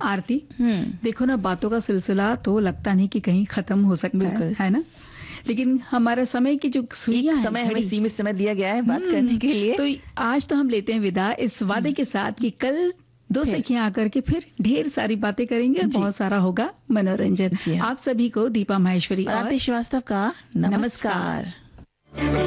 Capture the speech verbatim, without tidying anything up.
आरती, देखो ना, बातों का सिलसिला तो लगता नहीं कि कहीं खत्म हो सकता है, है ना? लेकिन हमारा समय की जो सुइयां समय हमें सीमित समय दिया गया है बात करने के लिए, तो आज तो हम लेते हैं विदा इस वादे के साथ कि कल दो सखियां आकर के फिर ढेर सारी बातें करेंगे और बहुत सारा होगा मनोरंजन। आप सभी को दीपा माहेश्वरी और आरती श्रीवास्तव का नमस्कार, नमस्कार।